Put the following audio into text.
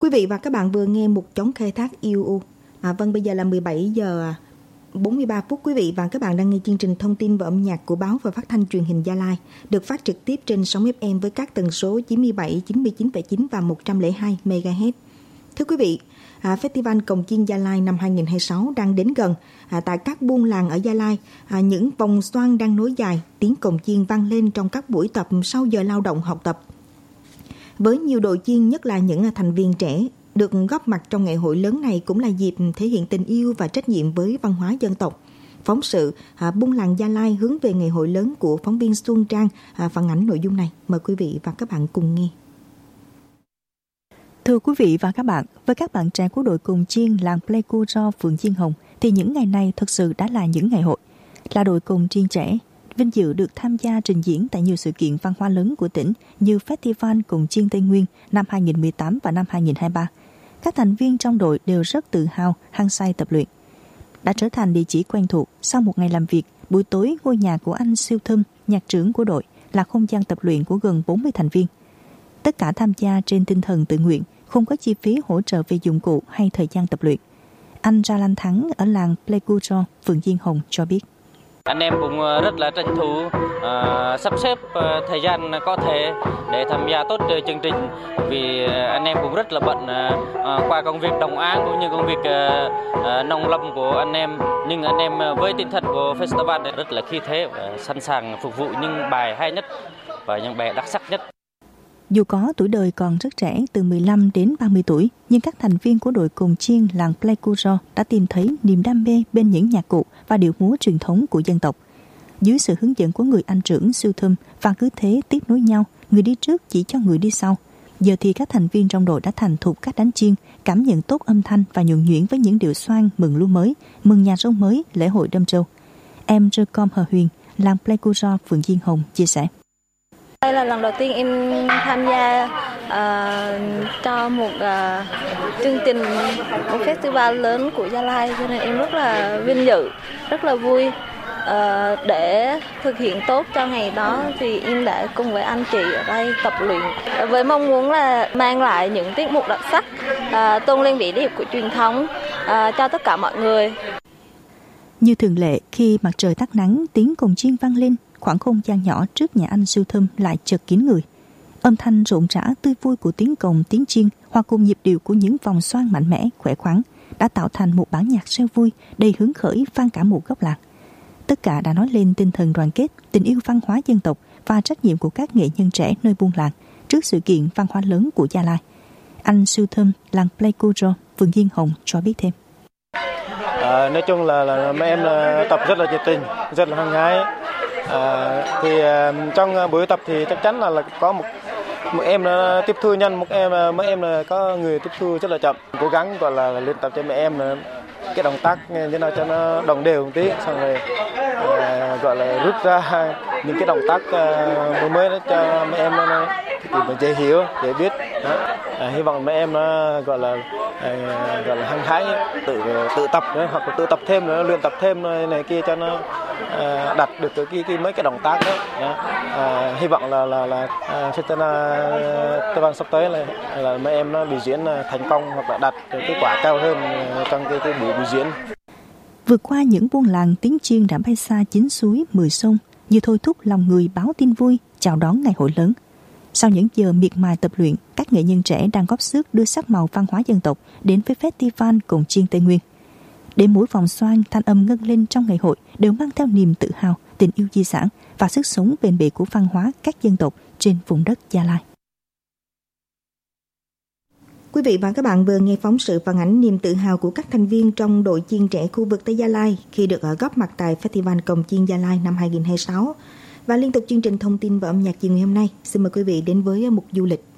Quý vị và các bạn vừa nghe một chống khai thác IUU. Vâng, bây giờ là 17 giờ 43 phút. Quý vị và các bạn đang nghe chương trình thông tin và âm nhạc của báo và phát thanh truyền hình Gia Lai, được phát trực tiếp trên sóng FM với các tần số 97, 99,9 và 102 MHz. Thưa quý vị, Festival Cồng Chiêng Gia Lai năm 2026 đang đến gần. Tại các buôn làng ở Gia Lai, những vòng xoan đang nối dài, tiếng cồng chiêng vang lên trong các buổi tập sau giờ lao động học tập. Với nhiều đội chiêng, nhất là những thành viên trẻ, được góp mặt trong ngày hội lớn này cũng là dịp thể hiện tình yêu và trách nhiệm với văn hóa dân tộc. Phóng sự buôn làng Gia Lai hướng về ngày hội lớn của phóng viên Xuân Trang phản ánh nội dung này. Mời quý vị và các bạn cùng nghe. Thưa quý vị và các bạn, với các bạn trẻ của đội cồng chiêng làng Pleiku-ro, phường Diên Hồng, thì những ngày này thực sự đã là những ngày hội. Là đội cồng chiêng trẻ, vinh dự được tham gia trình diễn tại nhiều sự kiện văn hóa lớn của tỉnh như Festival Cồng Chiêng Tây Nguyên năm 2018 và năm 2023. Các thành viên trong đội đều rất tự hào, hăng say tập luyện. Đã trở thành địa chỉ quen thuộc, sau một ngày làm việc, buổi tối ngôi nhà của anh Siêu Thâm, nhạc trưởng của đội, là không gian tập luyện của gần 40 thành viên. Tất cả tham gia trên tinh thần tự nguyện, không có chi phí hỗ trợ về dụng cụ hay thời gian tập luyện. Anh Ra Lan Thắng ở làng Pleiku-ro, phường Diên Hồng cho biết. Anh em cũng rất là tranh thủ sắp xếp thời gian có thể để tham gia tốt chương trình, vì anh em cũng rất là bận qua công việc đồng áng cũng như công việc nông lâm của anh em, nhưng anh em với tinh thần của festival rất là khí thế và sẵn sàng phục vụ những bài hay nhất và những bài đặc sắc nhất. Dù có tuổi đời còn rất trẻ, từ 15 đến 30 tuổi, nhưng các thành viên của đội cồng chiêng làng Pleiku-ro đã tìm thấy niềm đam mê bên những nhạc cụ và điệu múa truyền thống của dân tộc. Dưới sự hướng dẫn của người anh trưởng Siêu Thâm và cứ thế tiếp nối nhau, người đi trước chỉ cho người đi sau. Giờ thì các thành viên trong đội đã thành thục cách đánh chiêng, cảm nhận tốt âm thanh và nhuần nhuyễn với những điệu xoan mừng lúa mới, mừng nhà rông mới, lễ hội đâm trâu. Em Rơ Com Hờ Huyền, làng Pleiku-ro, phường Diên Hồng chia sẻ. Đây là lần đầu tiên em tham gia cho một chương trình, một festival lớn của Gia Lai, cho nên em rất là vinh dự, rất là vui. Để thực hiện tốt cho ngày đó thì em đã cùng với anh chị ở đây tập luyện với mong muốn là mang lại những tiết mục đặc sắc, tôn lên vẻ đẹp của truyền thống cho tất cả mọi người. Như thường lệ, khi mặt trời tắt nắng, tiếng cồng chiêng vang lên, khoảng không gian nhỏ trước nhà anh Siêu Thâm lại chật kín người. Âm thanh rộn rã tươi vui của tiếng cồng, tiếng chiêng hòa cùng nhịp điệu của những vòng xoan mạnh mẽ, khỏe khoắn đã tạo thành một bản nhạc reo vui đầy hứng khởi vang cả một góc làng. Tất cả đã nói lên tinh thần đoàn kết, tình yêu văn hóa dân tộc và trách nhiệm của các nghệ nhân trẻ nơi buôn làng trước sự kiện văn hóa lớn của Gia Lai. Anh Siêu Thâm, làng Pleiku-ro, phường Diên Hồng cho biết thêm. Nói chung là mấy em tập rất là nhiệt tình, rất là hăng hái. Trong buổi tập thì chắc chắn là có một em tiếp thu nhanh, mấy em là có người tiếp thu rất là chậm. Cố gắng gọi là luyện tập cho mấy em cái động tác như nào cho nó đồng đều một tí, xong rồi gọi là rút ra những cái động tác mới đó cho mấy em nó dễ hiểu, dễ biết. Hy vọng mấy em nó gọi là hăng hái, tự tập nữa, hoặc là tự tập thêm nữa, luyện tập thêm này kia cho nó đạt được cái mấy cái động tác đó. Hy vọng là festival sắp tới là mấy em nó biểu diễn thành công hoặc là đạt kết quả cao hơn trong cái buổi biểu diễn. Vượt qua những buôn làng, tiếng chiêng đã bay xa 9 suối 10 sông, như thôi thúc lòng người báo tin vui chào đón ngày hội lớn. Sau những giờ miệt mài tập luyện, các nghệ nhân trẻ đang góp sức đưa sắc màu văn hóa dân tộc đến với Festival Cồng Chiêng Tây Nguyên. Để mỗi vòng xoan, thanh âm ngân lên trong ngày hội đều mang theo niềm tự hào, tình yêu di sản và sức sống bền bỉ của văn hóa các dân tộc trên vùng đất Gia Lai. Quý vị và các bạn vừa nghe phóng sự phản ánh niềm tự hào của các thành viên trong đội chiêng trẻ khu vực Tây Gia Lai khi được góp mặt tại Festival Cồng Chiêng Gia Lai năm 2026. Và liên tục chương trình thông tin và âm nhạc chiều ngày hôm nay, xin mời quý vị đến với một du lịch